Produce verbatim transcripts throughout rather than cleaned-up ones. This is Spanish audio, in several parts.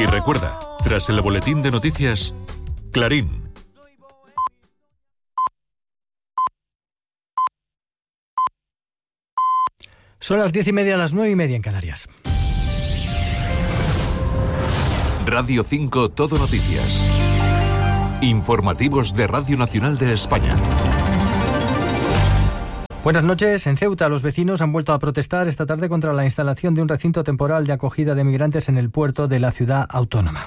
Y recuerda, tras el boletín de noticias, Clarín. Son las diez y media, las nueve y media en Canarias. Radio cinco Todo Noticias. Informativos de Radio Nacional de España. Buenas noches. En Ceuta, los vecinos han vuelto a protestar esta tarde contra la instalación de un recinto temporal de acogida de migrantes en el puerto de la ciudad autónoma.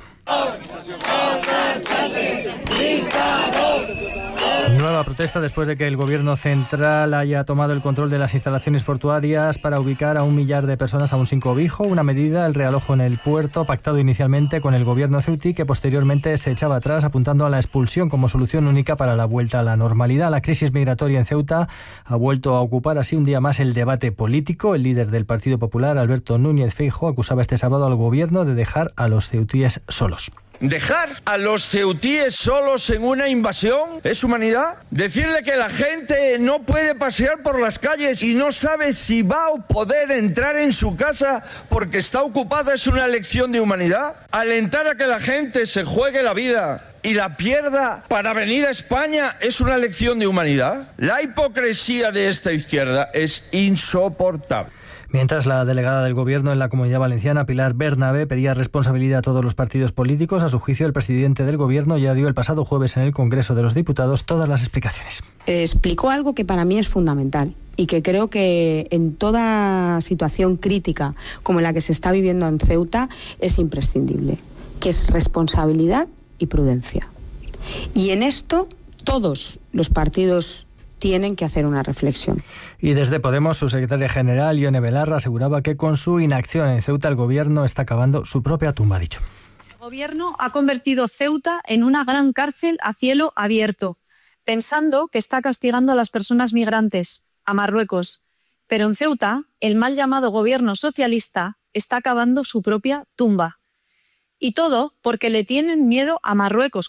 Nueva protesta después de que el gobierno central haya tomado el control de las instalaciones portuarias para ubicar a un millar de personas aún sin cobijo, una medida, el realojo en el puerto, pactado inicialmente con el gobierno ceutí, que posteriormente se echaba atrás apuntando a la expulsión como solución única para la vuelta a la normalidad. La crisis migratoria en Ceuta ha vuelto a ocupar así un día más el debate político. El líder del Partido Popular, Alberto Núñez Feijóo, acusaba este sábado al gobierno de dejar a los ceutíes solos. ¿Dejar a los ceutíes solos en una invasión es humanidad? ¿Decirle que la gente no puede pasear por las calles y no sabe si va a poder entrar en su casa porque está ocupada es una lección de humanidad? ¿Alentar a que la gente se juegue la vida y la pierda para venir a España es una lección de humanidad? La hipocresía de esta izquierda es insoportable. Mientras, la delegada del Gobierno en la Comunidad Valenciana, Pilar Bernabé, pedía responsabilidad a todos los partidos políticos. A su juicio, el presidente del Gobierno ya dio el pasado jueves en el Congreso de los Diputados todas las explicaciones. Explicó algo que para mí es fundamental y que creo que en toda situación crítica como la que se está viviendo en Ceuta es imprescindible, que es responsabilidad y prudencia. Y en esto todos los partidos tienen que hacer una reflexión. Y desde Podemos, su secretaria general, Ione Belarra, aseguraba que con su inacción en Ceuta el gobierno está cavando su propia tumba, ha dicho. El gobierno ha convertido Ceuta en una gran cárcel a cielo abierto, pensando que está castigando a las personas migrantes, a Marruecos. Pero en Ceuta, el mal llamado gobierno socialista está cavando su propia tumba. Y todo porque le tienen miedo a Marruecos.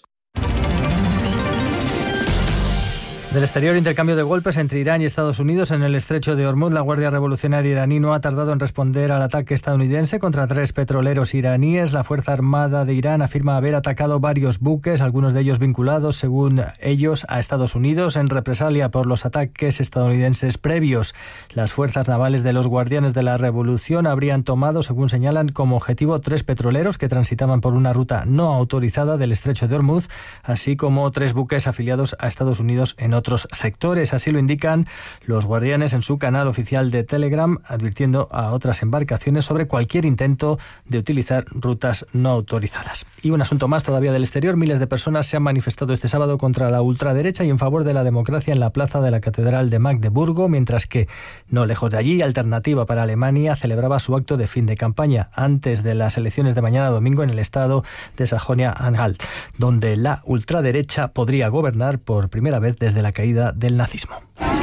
Del exterior, intercambio de golpes entre Irán y Estados Unidos en el estrecho de Hormuz. La Guardia Revolucionaria iraní no ha tardado en responder al ataque estadounidense contra tres petroleros iraníes. La Fuerza Armada de Irán afirma haber atacado varios buques, algunos de ellos vinculados, según ellos, a Estados Unidos, en represalia por los ataques estadounidenses previos. Las fuerzas navales de los Guardianes de la Revolución habrían tomado, según señalan, como objetivo tres petroleros que transitaban por una ruta no autorizada del estrecho de Hormuz, así como tres buques afiliados a Estados Unidos en otros sectores. Así lo indican los Guardianes en su canal oficial de Telegram, advirtiendo a otras embarcaciones sobre cualquier intento de utilizar rutas no autorizadas. Y un asunto más todavía del exterior. Miles de personas se han manifestado este sábado contra la ultraderecha y en favor de la democracia en la plaza de la Catedral de Magdeburgo, mientras que, no lejos de allí, Alternativa para Alemania celebraba su acto de fin de campaña antes de las elecciones de mañana domingo en el estado de Sajonia-Anhalt, donde la ultraderecha podría gobernar por primera vez desde la caída del nazismo.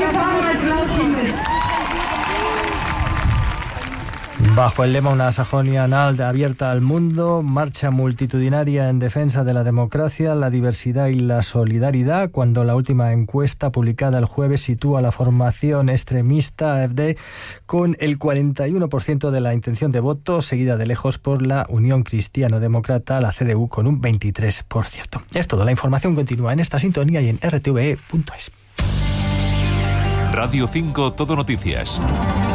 Bajo el lema Una Sajonia-Anhalt abierta al mundo, marcha multitudinaria en defensa de la democracia, la diversidad y la solidaridad, cuando la última encuesta publicada el jueves sitúa a la formación extremista A F D con el cuarenta y uno por ciento de la intención de voto, seguida de lejos por la Unión Cristiano-Demócrata, la C D U, con un veintitrés por ciento. Es todo. La información continúa en esta sintonía y en r t v e punto es. Radio cinco Todo Noticias.